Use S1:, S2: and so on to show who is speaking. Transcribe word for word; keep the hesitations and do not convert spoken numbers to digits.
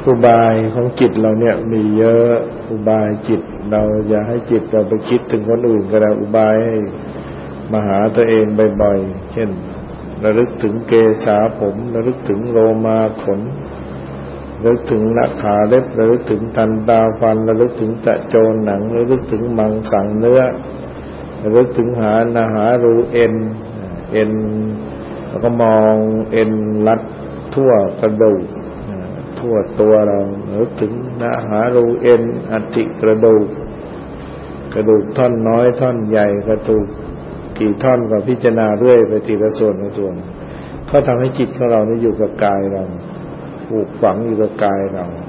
S1: อุบายของจิตเราเนี่ยมีเยอะอุบายจิตเราอย่าให้จิตเราไปคิดถึงคนอื่นก็ได้อุบายให้มาหาตัวเองบ่อยๆเช่นระลึกถึงเกศาผมระลึกถึงโลมาขนระลึกถึงหน้าขาเล็บระลึกถึงทันตาฟันระลึกถึงตะโจนหนังระลึกถึงมังสังเนื้อระลึกถึงหานาหารูเอ็นเอ็นแล้วก็มองเอ็นรัดทั่วกระดูกทั่วตัวเราระลึกถึงนาหารูเอ็นอัฐิกระดูกกระดูกท่อนน้อยท่อนใหญ่กระดูกกี่ท่อนก็พิจารณาเรื่อยไปทีละส่วนละส่วนเขาทำให้จิตของเรานี่อยู่กับกายเราผูกฝังอยู่กับกายเรา